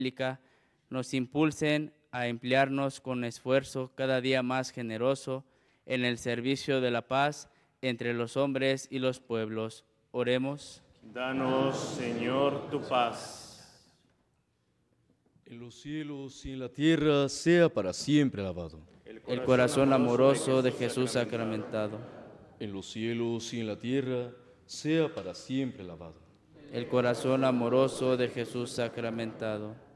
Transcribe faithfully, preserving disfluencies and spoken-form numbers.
nos impulsen a emplearnos con esfuerzo cada día más generoso en el servicio de la paz entre los hombres y los pueblos. Oremos. Danos, Señor, tu paz. En los cielos y en la tierra sea para siempre alabado. El corazón amoroso de Jesús sacramentado. En los cielos y en la tierra sea para siempre alabado. El corazón amoroso de Jesús sacramentado.